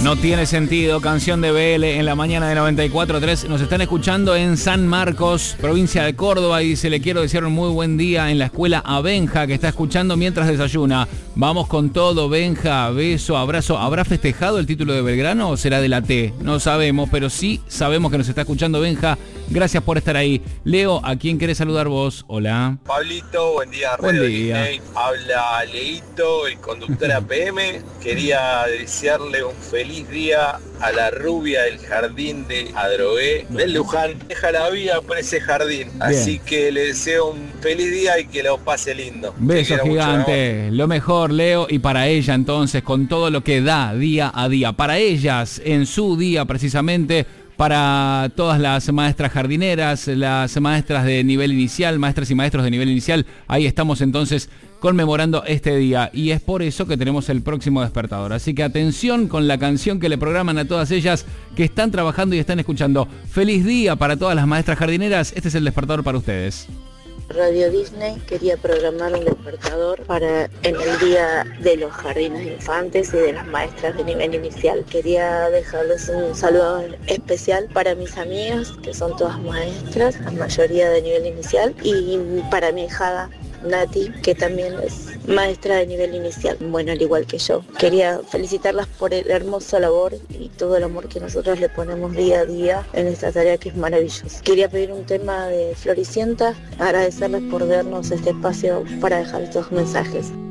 No tiene sentido, canción de BL en la mañana de 94.3. Nos están escuchando en San Marcos, provincia de Córdoba, y dice: le quiero desear un muy buen día en la escuela a Benja, que está escuchando mientras desayuna. Vamos con todo, Benja, beso, abrazo. ¿Habrá festejado el título de Belgrano o será de la T? No sabemos, pero sí sabemos que nos está escuchando Benja. Gracias por estar ahí. Leo, ¿a quién querés saludar vos? Hola. Pablito, buen día. Buen Radio día. Disney. Habla Leito, el conductor APM. Quería desearle un feliz día a la rubia del jardín de Adrogué, del Luján. Deja la vida por ese jardín. Así que le deseo un feliz día y que lo pase lindo. Beso gigante. Mucho, lo mejor, Leo, y para ella entonces, con todo lo que da día a día. Para ellas, en su día precisamente. Para todas las maestras jardineras, las maestras de nivel inicial, maestras y maestros de nivel inicial, ahí estamos entonces conmemorando este día, y es por eso que tenemos el próximo despertador. Así que atención con la canción que le programan a todas ellas que están trabajando y están escuchando. Feliz día para todas las maestras jardineras. Este es el despertador para ustedes. Radio Disney quería programar un despertador para en el día de los jardines de infantes y de las maestras de nivel inicial. Quería dejarles un saludo especial para mis amigas, que son todas maestras, la mayoría de nivel inicial, y para mi hijada Nati, que también es maestra de nivel inicial, bueno, al igual que yo. Quería felicitarlas por el hermoso labor y todo el amor que nosotros le ponemos día a día en esta tarea que es maravillosa. Quería pedir un tema de Floricienta, agradecerles por darnos este espacio para dejar estos mensajes.